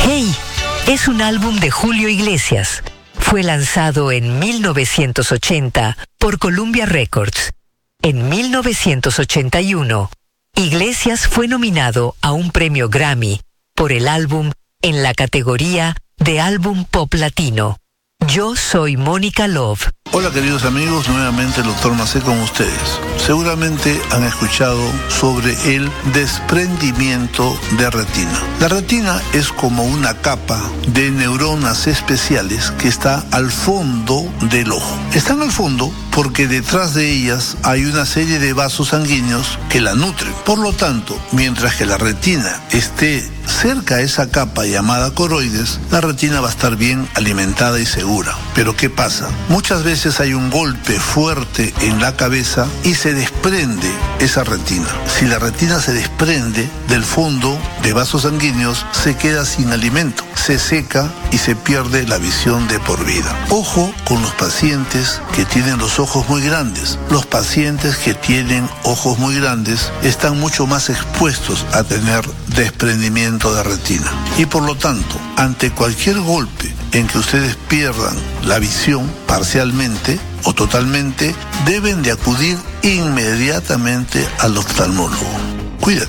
Hey, es un álbum de Julio Iglesias. Fue lanzado en 1980 por Columbia Records. En 1981, Iglesias fue nominado a un premio Grammy por el álbum en la categoría de álbum pop latino. Yo soy Mónica Love. Hola queridos amigos, nuevamente el Dr. Macé con ustedes. Seguramente han escuchado sobre el desprendimiento de retina. La retina es como una capa de neuronas especiales que está al fondo del ojo. Están al fondo porque detrás de ellas hay una serie de vasos sanguíneos que la nutren. Por lo tanto, mientras que la retina esté cerca a esa capa llamada coroides, la retina va a estar bien alimentada y segura. Pero ¿qué pasa? Muchas veces hay un golpe fuerte en la cabeza y se desprende esa retina. Si la retina se desprende del fondo de vasos sanguíneos, se queda sin alimento, se seca y se pierde la visión de por vida. Ojo con los pacientes que tienen los ojos muy grandes. Los pacientes que tienen ojos muy grandes están mucho más expuestos a tener desprendimiento de retina. Y por lo tanto, ante cualquier golpe en que ustedes pierdan la visión parcialmente o totalmente, deben de acudir inmediatamente al oftalmólogo. Cuídate.